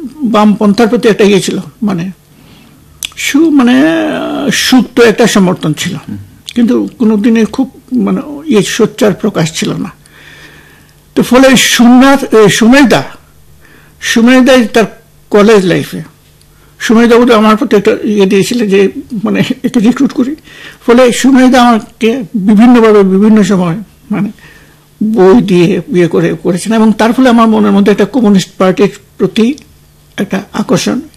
বামপন্থার প্রতি একটা ইয়ে ছিল, মানে সুপ্ত একটা সমর্থন ছিল, কিন্তু কোনোদিনে খুব মানে ইয়ে সোচ্চার প্রকাশ ছিল না। তো ফলে সুমেধা তার কলেজ লাইফে সুমেধা বোধ আমার প্রতি একটা ইয়ে দিয়েছিল যে মানে একটু রিক্রুট করি। ফলে সুমেধা আমাকে বিভিন্নভাবে বিভিন্ন সময় মানে বই দিয়ে বিয়ে করেছেন, এবং তার ফলে আমার মনের মধ্যে একটা কমিউনিস্ট পার্টির প্রতি একটা আকর্ষণ